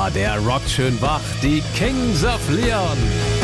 Der rockt schön wach, die Kings of Leon.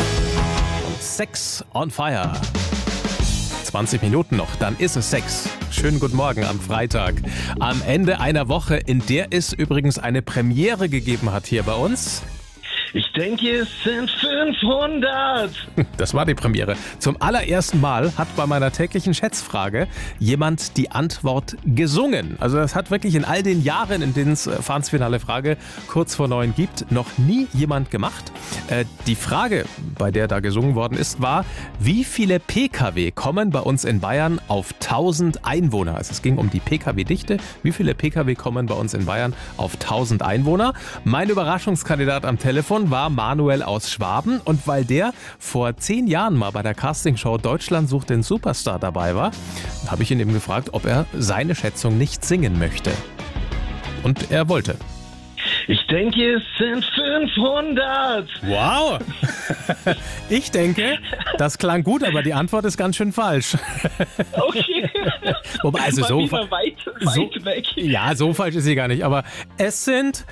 Sex on Fire. 20 Minuten noch, dann ist es 6. Schönen guten Morgen am Freitag. Am Ende einer Woche, in der es übrigens eine Premiere gegeben hat hier bei uns. Ich denke, es sind 500. Das war die Premiere. Zum allerersten Mal hat bei meiner täglichen Schätzfrage jemand die Antwort gesungen. Also das hat wirklich in all den Jahren, in denen es Fahns Finale Frage kurz vor 9 gibt, noch nie jemand gemacht. Die Frage, bei der da gesungen worden ist, war, wie viele Pkw kommen bei uns in Bayern auf 1000 Einwohner? Also es ging um die Pkw-Dichte. Wie viele Pkw kommen bei uns in Bayern auf 1000 Einwohner? Mein Überraschungskandidat am Telefon war Manuel aus Schwaben, und weil der vor 10 Jahren mal bei der Castingshow Deutschland sucht den Superstar dabei war, habe ich ihn eben gefragt, ob er seine Schätzung nicht singen möchte. Und er wollte. Ich denke, es sind 500. Wow! Ich denke, das klang gut, aber die Antwort ist ganz schön falsch. Okay. Wobei, also Mal so wieder weit weg. Ja, so falsch ist sie gar nicht, aber es sind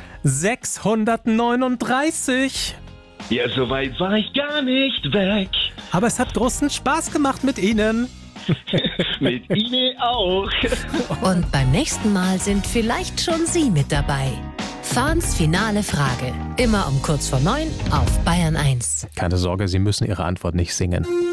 639. Ja, so weit war ich gar nicht weg. Aber es hat großen Spaß gemacht mit Ihnen. Mit Ihnen auch. Und beim nächsten Mal sind vielleicht schon Sie mit dabei. Fahns Finale Frage. Immer um kurz vor 9 auf Bayern 1. Keine Sorge, Sie müssen Ihre Antwort nicht singen.